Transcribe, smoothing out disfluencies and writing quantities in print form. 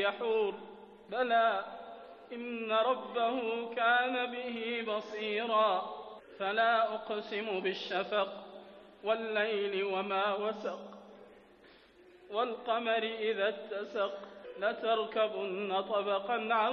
يحور بلى إن ربه كان به بصيرا فلا أقسم بالشفق والليل وما وسق والقمر إذا اتسق لتركبن طبقا عن